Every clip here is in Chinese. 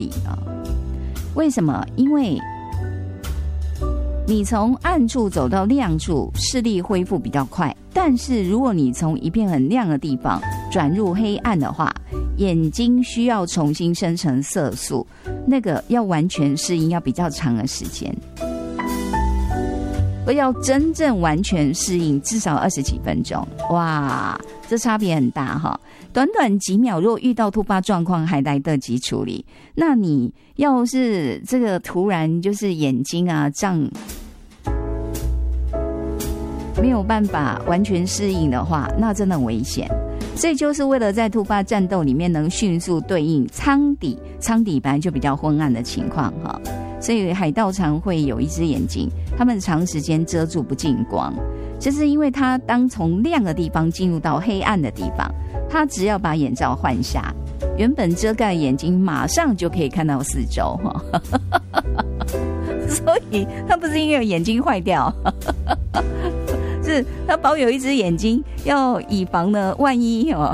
为什么？因为你从暗处走到亮处，视力恢复比较快，但是如果你从一片很亮的地方转入黑暗的话，眼睛需要重新生成色素，那个要完全适应要比较长的时间，而要真正完全适应至少20几分钟。哇，这差别很大哈！短短几秒，如果遇到突发状况还来得及处理，那你要是这个突然就是眼睛啊胀，没有办法完全适应的话，那真的很危险。所以就是为了在突发战斗里面能迅速对应舱底本来就比较昏暗的情况哈，所以海盗常会有一只眼睛，他们长时间遮住不进光，就是因为他当从亮的地方进入到黑暗的地方，他只要把眼罩换下，原本遮盖眼睛马上就可以看到四周哈，所以他不是因为眼睛坏掉。是他保有一只眼睛，要以防呢万一哦。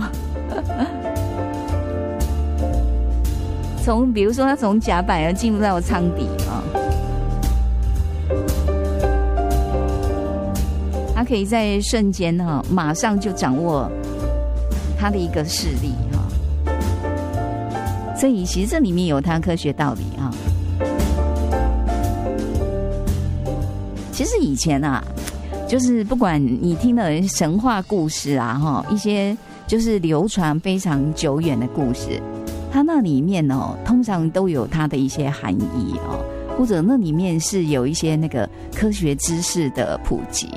比如说他从甲板要进入到舱底啊，他可以在瞬间哈，马上就掌握他的一个视力哈。所以其实这里面有他科学道理啊。其实以前啊，就是不管你听的神话故事啊，一些就是流传非常久远的故事，它那里面通常都有它的一些含义或者那里面是有一些那个科学知识的普及